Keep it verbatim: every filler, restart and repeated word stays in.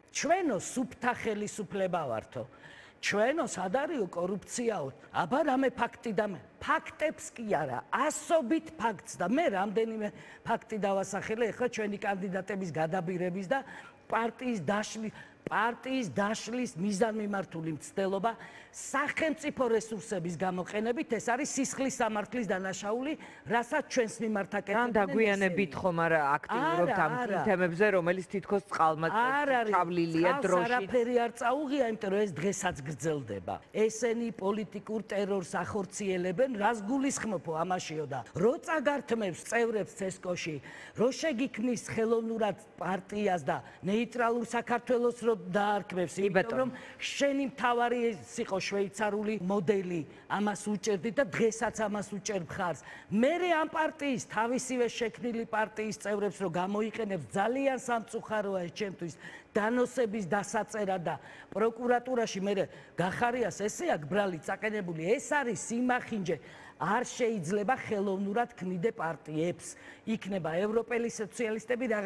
ჩვენო სუფთა ხელისუფლება ვართო. ჩვენო სად არისო კორუფციაო? აბა რამე ფაქტი და მე ფაქტებს კი არა, ასობით ფაქტს და მე რამდენიმე ფაქტი დავასახელე ახლა ჩვენი კანდიდატების გადაბირების და პარტიის დაშლის პარტიის დაშლის მიზანმიმართული მცდელობა სახელმწიფო რესურსების გამოყენებით ეს არის სისხლის სამართლის დანაშაული, რასაც ჩვენს მიმართ აკეთებდნენ. ან დაგვიანებით ხომ არა აქტიურობთ ამ თემებზე, რომელიც თითქოს წყალმაწევრია, დროში. არაფერი არ წაუღია, იმიტომ რომ ეს დღესაც გრძელდება. ესენი პოლიტიკურ ტერორს ახორციელებენ, რას გულისხმობო ამაშიო და რო წაგართმევს წევრებს ცესკოში, რო შეგიქმნის ხელოვნურად პარტიას და ნეიტრალურ საქართველოს რო დაარქმევს, იმიტომ რომ შენი მთავარი ეს იყო შვეიცარიული მოდელი, ამას უჭერდი და დღესაც ამას უჭერ მხარს. მერე ამ პარტიის თავისივე შექმნილი პარტიის წევრებს რო გამოიყენებს, ძალიან სამწუხაროა ეს ჩემთვის. დანოსების დასაწერა და პროკურატურაში მე გახარიას ესე აქვს ბრალი წაყენებული, ეს არის სიმახინჯე. არ შეიძლება ხელოვნურად ქმნიდე პარტიებს. იქნება ევროპელი სოციალისტები